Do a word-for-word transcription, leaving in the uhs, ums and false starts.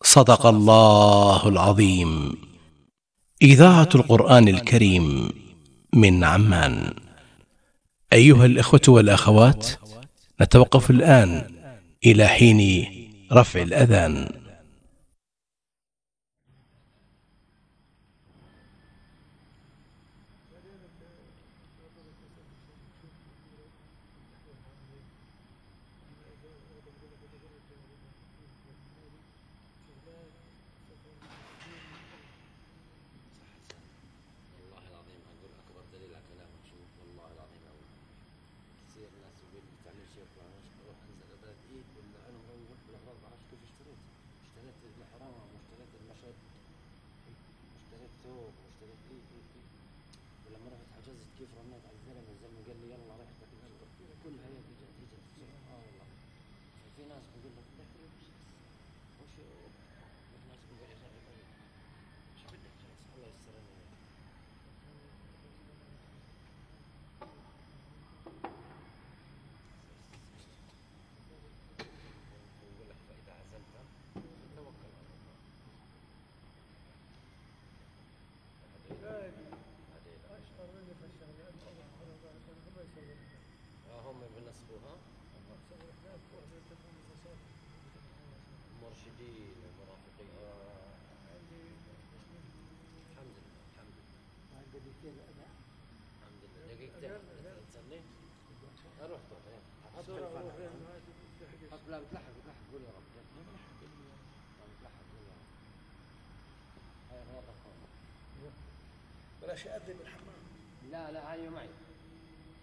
صدق الله العظيم. إذاعة القرآن الكريم من عمان. أيها الإخوة والأخوات، نتوقف الآن إلى حين رفع الأذان. كيف رنيت على الزلمه الزلمه قال لي يلا رحت كل هي اجت اجت بسرعه. اه والله في ناس بقول لك وش في ناس بقول يا اخي طيب شو بدك جالس الله يستر لنا. بقول لك فاذا عزمت توكل على الله. هم بنسبوها مرشدين ومرافقين. الحمد لله الحمد لله الحمد لله. دقيقتين تصلي اروح طيب لا بتلحق بتلحق قول يا رب بتلحق قول يا رب. هاي غير رقم بلاش اذن بالحمام. لا لا هاي معي.